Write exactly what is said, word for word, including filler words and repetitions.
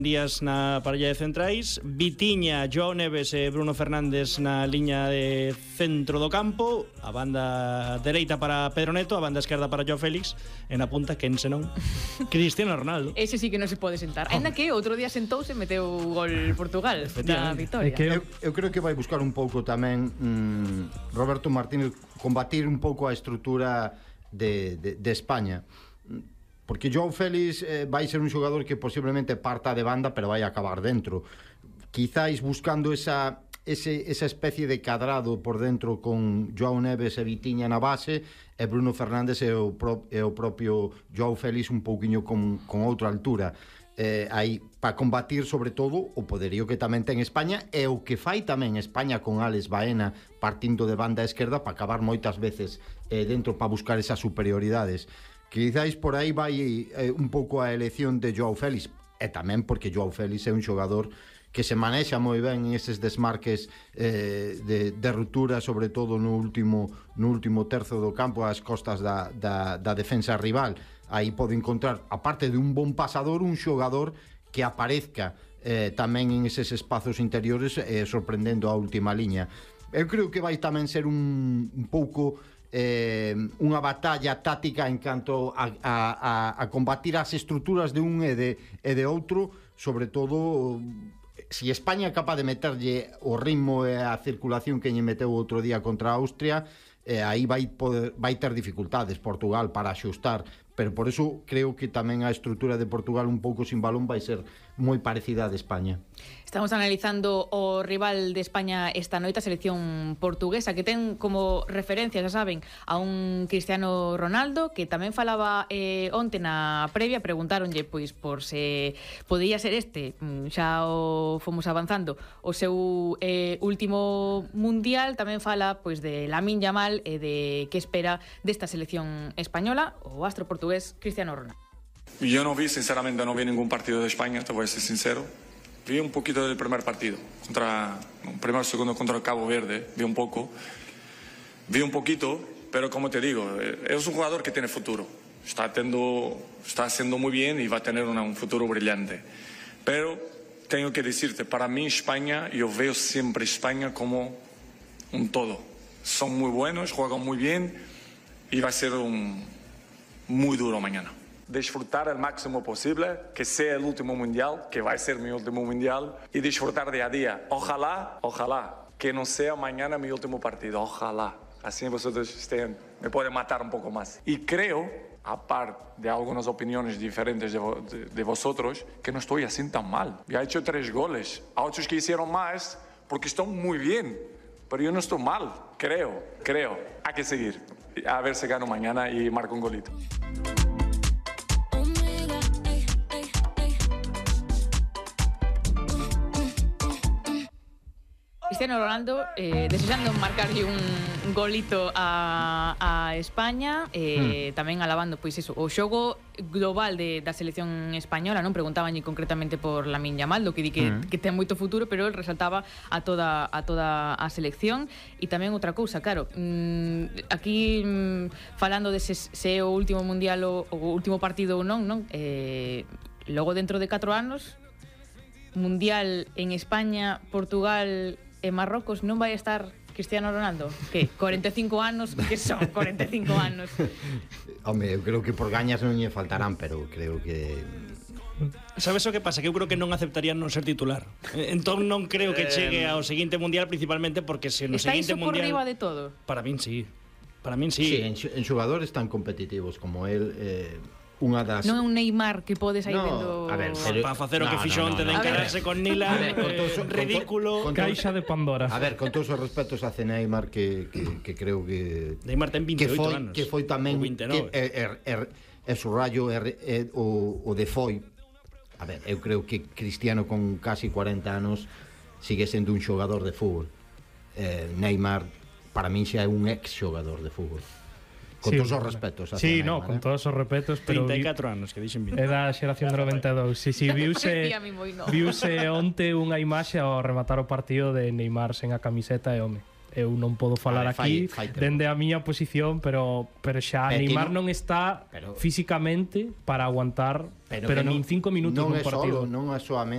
Díaz na parella de centrais, Vitiña, Joao Neves e Bruno Fernández na liña de centro do campo, a banda dereita para Pedro Neto, a banda esquerda para Joao Félix, e na punta, quen senón, Cristiano Ronaldo. Ese sí que non se pode sentar. Oh. Ainda que outro día sentouse e meteu gol Portugal da victoria. Que eu, eu creo que vai buscar un pouco tamén mmm, Roberto Martínez combatir un pouco a estrutura de, de, de España. Porque Joao Félix eh, vai ser un xogador que posiblemente parta de banda, pero vai acabar dentro. Quizáis buscando esa, ese, esa especie de cadrado por dentro con Joao Neves e Vitiña na base, e Bruno Fernández e o, pro, e o propio Joao Félix un pouquiño con, con outra altura. Eh, aí para combatir sobre todo o poderío que tamén ten España e o que fai tamén España con Alex Baena partindo de banda esquerda para acabar moitas veces eh, dentro para buscar esas superioridades. Quizáis por aí vai eh, un pouco a elección de Joao Félix, e tamén porque Joao Félix é un xogador que se manexa moi ben en esses desmarques eh, de, de ruptura, sobre todo no último, no último terzo do campo, ás costas da, da, da defensa rival. Aí pode encontrar, aparte de un bon pasador, un xogador que aparezca eh, tamén en eses espazos interiores eh, sorprendendo a última liña. Eu creo que vai tamén ser un, un pouco eh, unha batalla táctica en canto a, a, a, a combatir as estruturas de un e de, e de outro, sobre todo si España é capaz de meterlle o ritmo e a circulación que lle meteu outro día contra a Austria, eh, aí vai, poder, vai ter dificultades Portugal para axustar, pero por eso creo que tamén a estrutura de Portugal un pouco sin balón vai ser moi parecida a de España. Estamos analizando o rival de España esta noite, a selección portuguesa, que ten como referencia, xa saben, a un Cristiano Ronaldo, que tamén falaba eh, onte na previa, preguntáronlle pois por se podía ser este, xa o fomos avanzando, o seu eh, último mundial. Tamén fala pois de Lamine Yamal e de que espera desta selección española, o astro portugués Cristiano Ronaldo. Yo no vi, sinceramente, no vi ningún partido de España, te voy a ser sincero. Vi un poquito del primer partido, contra, un primer segundo contra el Cabo Verde, vi un poco. Vi un poquito, pero como te digo, es un jugador que tiene futuro. Está, tendo, está haciendo muy bien y va a tener una, un futuro brillante. Pero tengo que decirte, para mí España, yo veo siempre España como un todo. Son muy buenos, juegan muy bien y va a ser un, muy duro mañana. Disfrutar el máximo posible, que sea el último mundial, que va a ser mi último mundial, y disfrutar día a día. Ojalá, ojalá, que no sea mañana mi último partido, ojalá. Así vosotros estén, me pueden matar un poco más. Y creo, aparte de algunas opiniones diferentes de, de, de vosotros, que no estoy así tan mal. Ya he hecho tres goles, a otros que hicieron más, porque están muy bien, pero yo no estoy mal, creo, creo. Hay que seguir, a ver si gano mañana y marco un golito. Cristiano Ronaldo eh, desexando marcarlle un golito a, a España, eh, hmm. tamén alabando pois iso, o xogo global de, da selección española, non preguntabanlle concretamente por Lamine Yamal, do que di que, hmm. que ten moito futuro, pero el resaltaba a toda a toda a selección. E tamén outra cousa, claro, mmm, aquí mmm, falando de se, se é o último mundial o, o último partido ou non, non? Eh, logo dentro de catro anos, mundial en España, Portugal e Marrocos, non vai estar Cristiano Ronaldo? Que? cuarenta e cinco anos? Que son cuarenta e cinco anos? Home, eu creo que por gañas non lle faltarán, pero creo que... Sabes o que pasa? Que eu creo que non aceptarían non ser titular. Entón non creo que chegue ao seguinte mundial, principalmente porque se no está seguinte mundial... Está iso por riba de todo? Para min sí. Para min sí. Sí, en, en xogadores tan competitivos como el... Eh... Unha das... Non é un Neymar que podes aí no, vendo... A ver, pero... para facer o no, que fixo onte no, no, no, de encararse con Nila, ver, con todo, eh, ridículo, con caixa de Pandora. A ver, con todos os respetos a Neymar, que, que, que creo que... Neymar ten veintioito que foi, anos. Que foi tamén... Que, er, er, er, su rayo er, er, o, o de foi... A ver, eu creo que Cristiano con casi cuarenta anos sigue sendo un xogador de fútbol. Eh, Neymar, para min xa é un ex xogador de fútbol. Con sí, todos os respetos. Sí, Neymar, no, con eh? todos os respetos, pero trinta e catro anos, que dixen bien. É da xeración do noventa e dous. Si, si, viuse viuse onte unha imaxe ao rematar o partido de Neymar sen a camiseta e home. Eu non podo falar ver, aquí fai, fai dende a miña posición, pero pero xa pero Neymar non, non está pero, físicamente para aguantar, pero, pero nin cinco minutos nun partido. Non é solo, non é solamente